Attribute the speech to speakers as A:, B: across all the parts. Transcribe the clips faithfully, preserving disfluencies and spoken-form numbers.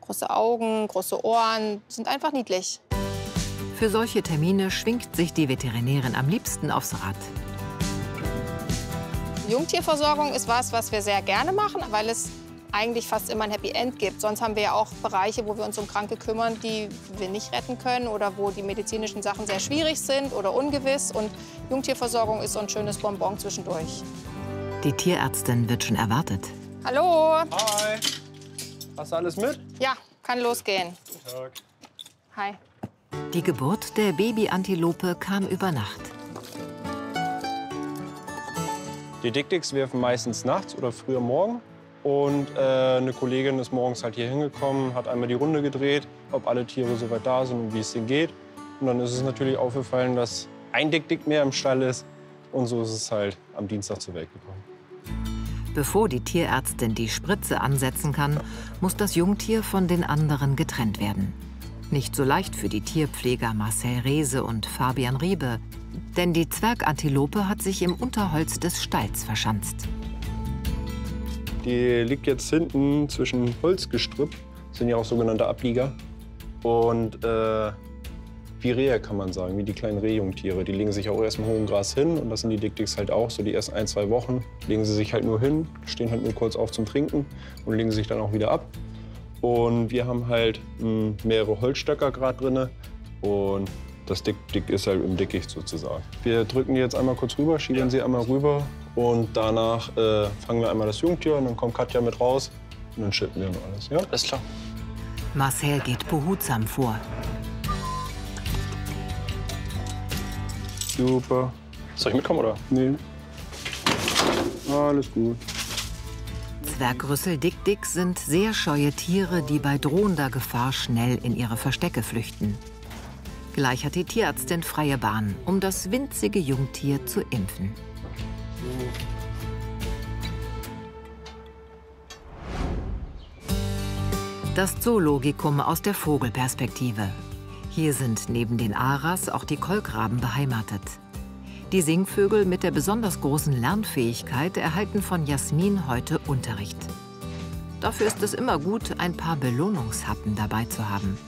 A: Große Augen, große Ohren, sind einfach niedlich.
B: Für solche Termine schwingt sich die Veterinärin am liebsten aufs Rad.
A: Jungtierversorgung ist was, was wir sehr gerne machen, weil es eigentlich fast immer ein Happy End gibt. Sonst haben wir ja auch Bereiche, wo wir uns um Kranke kümmern, die wir nicht retten können oder wo die medizinischen Sachen sehr schwierig sind oder ungewiss. Und Jungtierversorgung ist so ein schönes Bonbon zwischendurch.
B: Die Tierärztin wird schon erwartet.
A: Hallo.
C: Hi. Hast du alles mit?
A: Ja, kann losgehen.
C: Guten Tag.
A: Hi.
B: Die Geburt der Babyantilope kam über Nacht.
C: Die Dick-Dicks werfen meistens nachts oder früh am Morgen. Und äh, eine Kollegin ist morgens halt hier hingekommen, hat einmal die Runde gedreht, ob alle Tiere soweit da sind und wie es denen geht. Und dann ist es natürlich aufgefallen, dass ein Dick-Dick mehr im Stall ist. Und so ist es halt am Dienstag zur Welt gekommen.
B: Bevor die Tierärztin die Spritze ansetzen kann, muss das Jungtier von den anderen getrennt werden. Nicht so leicht für die Tierpfleger Marcel Rehse und Fabian Riebe. Denn die Zwergantilope hat sich im Unterholz des Stalls verschanzt.
C: Die liegt jetzt hinten zwischen Holzgestrüpp, das sind ja auch sogenannte Ablieger. Und äh, wie Rehe kann man sagen, wie die kleinen Rehjungtiere. Die legen sich auch erst im hohen Gras hin und das sind die Dick-Dicks halt auch. So die ersten ein, zwei Wochen legen sie sich halt nur hin, stehen halt nur kurz auf zum Trinken und legen sich dann auch wieder ab. Und wir haben halt mh, mehrere Holzstöcker gerade drin und das Dick-Dick ist halt im Dickicht sozusagen. Wir drücken die jetzt einmal kurz rüber, schieben ja. sie einmal rüber und danach äh, fangen wir einmal das Jungtier und dann kommt Katja mit raus und dann schippen wir und alles. Ja?
D: Alles klar.
B: Marcel geht behutsam vor.
C: Super.
D: Soll ich mitkommen, oder?
C: Nee. Alles gut.
B: Zwergrüssel-Dick-Dicks sind sehr scheue Tiere, die bei drohender Gefahr schnell in ihre Verstecke flüchten. Gleich hat die Tierärztin freie Bahn, um das winzige Jungtier zu impfen. Das Zoologikum aus der Vogelperspektive. Hier sind neben den Aras auch die Kolkraben beheimatet. Die Singvögel mit der besonders großen Lernfähigkeit erhalten von Jasmin heute Unterricht. Dafür ist es immer gut, ein paar Belohnungshappen dabei zu haben.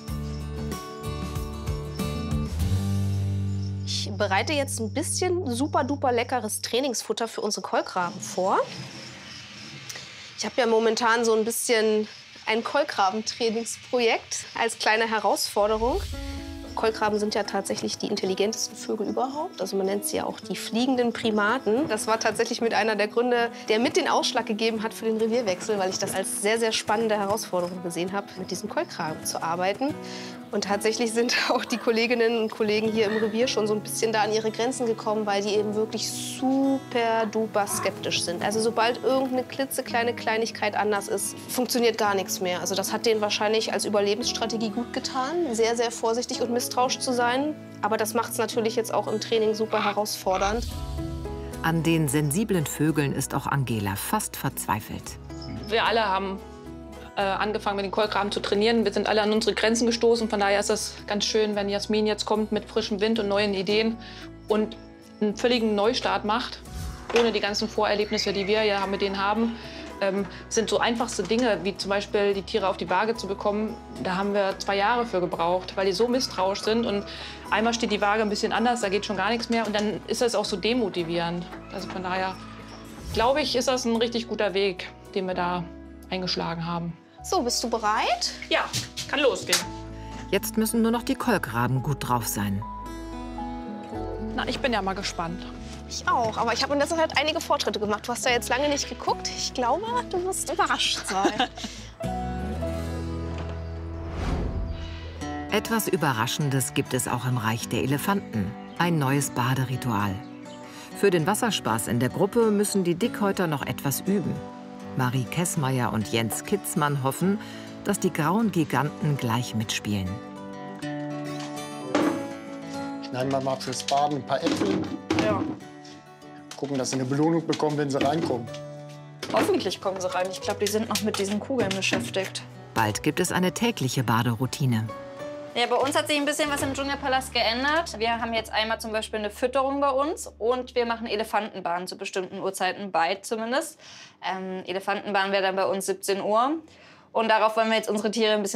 E: Ich bereite jetzt ein bisschen super duper leckeres Trainingsfutter für unsere Kolkraben vor. Ich habe ja momentan so ein bisschen ein Kolkrabentrainingsprojekt als kleine Herausforderung. Kolkraben sind ja tatsächlich die intelligentesten Vögel überhaupt. Also man nennt sie ja auch die fliegenden Primaten. Das war tatsächlich mit einer der Gründe, der mit den Ausschlag gegeben hat für den Revierwechsel, weil ich das als sehr, sehr spannende Herausforderung gesehen habe, mit diesen Kolkraben zu arbeiten. Und tatsächlich sind auch die Kolleginnen und Kollegen hier im Revier schon so ein bisschen da an ihre Grenzen gekommen, weil die eben wirklich super duper skeptisch sind. Also sobald irgendeine klitzekleine Kleinigkeit anders ist, funktioniert gar nichts mehr. Also das hat denen wahrscheinlich als Überlebensstrategie gut getan, sehr, sehr vorsichtig und misstrauisch zu sein. Aber das macht es natürlich jetzt auch im Training super herausfordernd.
B: An den sensiblen Vögeln ist auch Angela fast verzweifelt.
F: Wir alle haben äh, angefangen, mit den Kolkraben zu trainieren. Wir sind alle an unsere Grenzen gestoßen. Von daher ist es ganz schön, wenn Jasmin jetzt kommt mit frischem Wind und neuen Ideen und einen völligen Neustart macht, ohne die ganzen Vorerlebnisse, die wir ja mit denen haben. Ähm, sind so einfachste Dinge, wie zum Beispiel die Tiere auf die Waage zu bekommen. Da haben wir zwei Jahre für gebraucht, weil die so misstrauisch sind. Und einmal steht die Waage ein bisschen anders, da geht schon gar nichts mehr. Und dann ist das auch so demotivierend. Also von daher, glaube ich, ist das ein richtig guter Weg, den wir da eingeschlagen haben.
E: So, bist du bereit?
F: Ja, kann losgehen.
B: Jetzt müssen nur noch die Kolkraben gut drauf sein.
F: Na, ich bin ja mal gespannt.
E: Ich auch, aber ich habe in letzter Zeit einige Fortschritte gemacht. Du hast ja jetzt lange nicht geguckt. Ich glaube, du wirst überrascht sein.
B: Etwas Überraschendes gibt es auch im Reich der Elefanten. Ein neues Baderitual. Für den Wasserspaß in der Gruppe müssen die Dickhäuter noch etwas üben. Marie Kessmeier und Jens Kitzmann hoffen, dass die grauen Giganten gleich mitspielen.
G: Schneiden wir mal fürs Baden ein paar Äpfel.
H: Ja.
G: Gucken, dass sie eine Belohnung bekommen, wenn sie reinkommen.
H: Hoffentlich kommen sie rein. Ich glaube, die sind noch mit diesen Kugeln beschäftigt.
B: Bald gibt es eine tägliche Baderoutine.
I: Ja, bei uns hat sich ein bisschen was im Dschungelpalast geändert. Wir haben jetzt einmal zum Beispiel eine Fütterung bei uns und wir machen Elefantenbahnen zu bestimmten Uhrzeiten, bei zumindest. Ähm, Elefantenbahn wäre dann bei uns siebzehn Uhr. Und darauf wollen wir jetzt unsere Tiere ein bisschen